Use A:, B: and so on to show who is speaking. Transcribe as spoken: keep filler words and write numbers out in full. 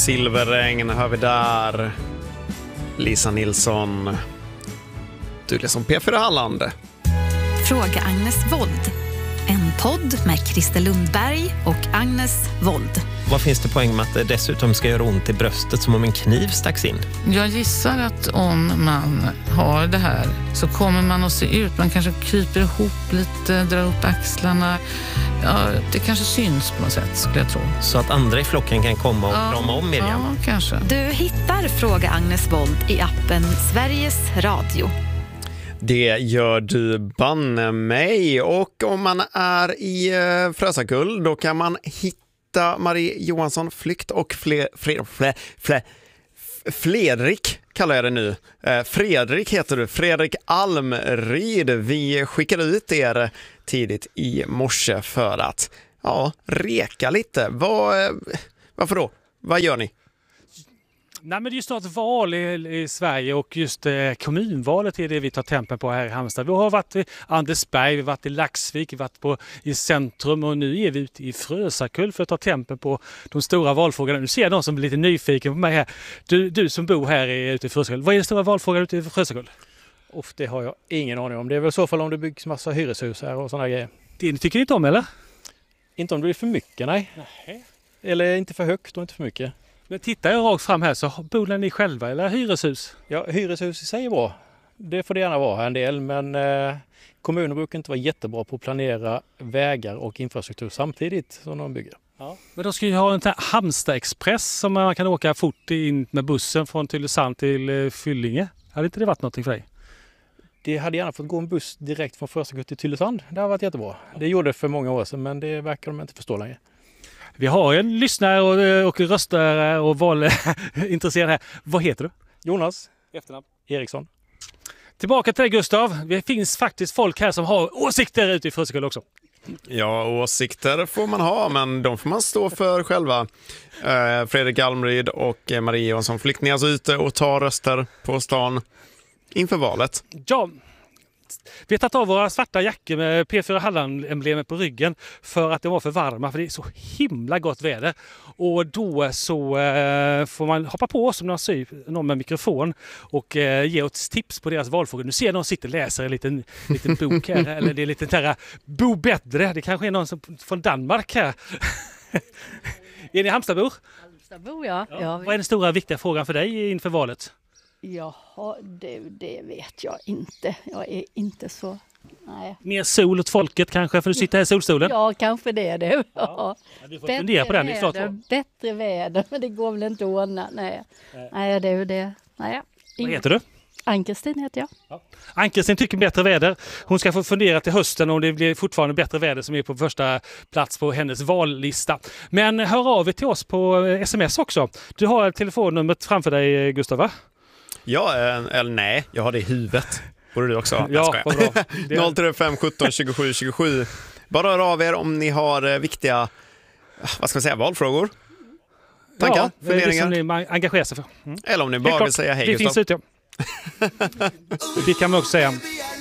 A: Silverregn hör vi där. Lisa Nilsson. Du är som P fyra Halland.
B: Fråga Agnes Wold. En podd med Christer Lundberg och Agnes Wold.
C: Vad finns det poäng med att det dessutom ska göra ont i bröstet som om en kniv stacks in?
D: Jag gissar att om man har det här så kommer man att se ut. Man kanske kryper ihop lite, drar upp axlarna. Ja, det kanske syns på något sätt, skulle jag tro.
C: Så att andra i flocken kan komma och
D: ja,
C: krama om Miriam?
D: Ja, kanske.
B: Du hittar Fråga Agnes Wold i appen Sveriges Radio.
A: Det gör du banne mig. Och om man är i uh, Frösakull, då kan man hitta Marie Johansson Flykt och fler, fler, fler, fler, Fredrik kallar jag det nu. Uh, Fredrik heter du. Fredrik Almryd. Vi skickar ut er tidigt i morse för att ja, reka lite. Vad, varför då? Vad gör ni?
E: Nej, men det är ju snart val i, i Sverige och just eh, kommunvalet är det vi tar tempen på här i Halmstad. Vi har varit i Andersberg, vi har varit i Laxvik, vi har varit på, i centrum och nu är vi ute i Frösakull för att ta tempen på de stora valfrågorna. Nu ser jag någon som blir lite nyfiken på mig här. Du, du som bor här i, ute i Frösakull, vad är den stora valfrågan ute i Frösakull?
F: Uff, det har jag ingen aning om. Det är väl så fall om det byggs massa hyreshus här och sådana grejer.
E: Det tycker ni inte om, eller?
F: Inte om det blir för mycket, nej. nej. Eller inte för högt och inte för mycket.
E: Men tittar jag rakt fram här så bor ni själva eller hyreshus?
F: Ja, hyreshus i sig är bra. Det får det gärna vara en del, men eh, kommuner brukar inte vara jättebra på att planera vägar och infrastruktur samtidigt som de bygger.
E: Ja. Men de ska ju ha en Halmstad Express som man kan åka fort in med bussen från Tylösand till eh, Fyllinge. Hade inte det varit något för dig?
F: Det hade gärna fått gå en buss direkt från Frösakull till Tylösand. Det har varit jättebra. Det gjorde det för många år sedan, men det verkar de inte förstå längre.
E: Vi har en lyssnare och, och röstare och valintresserad här. Vad heter du?
F: Jonas.
E: Efternamn?
F: Eriksson.
E: Tillbaka till dig, Gustav. Det finns faktiskt folk här som har åsikter ute i Frösakull också.
A: Ja, åsikter får man ha, men de får man stå för själva. Eh, Fredrik Almryd och Marie Johansson Flykt, ni är alltså ute och tar röster på stan inför valet.
E: Ja. Vi har tagit av våra svarta jackor med P fyra Halland-emblemet på ryggen för att de var för varma, för det är så himla gott väder. Och då så eh, får man hoppa på oss som någon, syr, någon med mikrofon och eh, ge oss tips på deras valfrågor. Nu ser jag någon sitter och läser en liten, liten bok här, eller det är lite där Bo Bättre. Det kanske är någon som, från Danmark här. Är ni Halmstadbor?
G: Halmstadbor, ja.
E: Ja.
G: ja.
E: Vad är den stora viktiga frågan för dig inför valet?
G: Jaha, det, det vet jag inte. Jag är inte så... Nej.
E: Mer sol åt folket kanske, för du sitter här i solstolen?
G: Ja, kanske det är det. Ja.
E: Ja, du får fundera på den. Det är klart.
G: Väder, bättre väder, men det går väl inte att ordna. Nej, Nej. Nej det är ju det. Nej.
E: Vad heter du?
G: Ann-Kristin heter jag.
E: Ja. Ann-Kristin tycker bättre väder. Hon ska få fundera till hösten om det blir fortfarande bättre väder som är på första plats på hennes vallista. Men hör av er till oss på sms också. Du har telefonnumret framför dig, Gustav, va?
A: Ja, eller nej, jag har det i huvudet. Borde du också?
E: Ja, vad bra.
A: noll tre fem sjutton tjugosju tjugosju. Bara hör av er om ni har viktiga, vad ska man säga, valfrågor. Tankar,
E: ja,
A: funderingar.
E: Det som ni engagerar sig för. Mm.
A: Eller om ni bara vill säga hej,
E: det
A: Gustav.
E: Finns ute. Det kan man också säga.